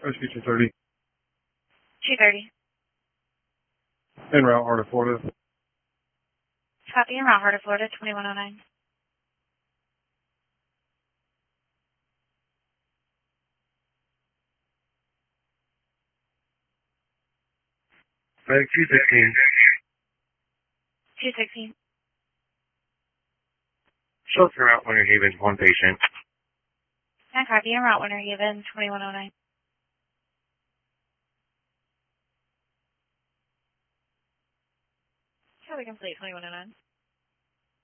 Rescue 230. 230. En route, Heart of Florida. Copy, en route, Heart of Florida, 2109. Medic 216. 216. Shelter out, Winter Haven, one patient. And copy, en route, Winter Haven, 2109. Copy complete, 2109.